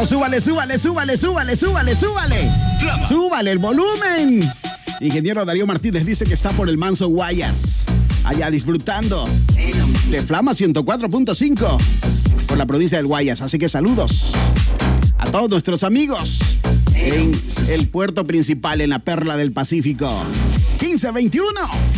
Vamos, súbale. Súbale el volumen. Ingeniero Darío Martínez dice que está por el Manso Guayas, allá disfrutando de Flama 104.5 por la provincia del Guayas. Así que saludos a todos nuestros amigos en el puerto principal, en la Perla del Pacífico. 1521.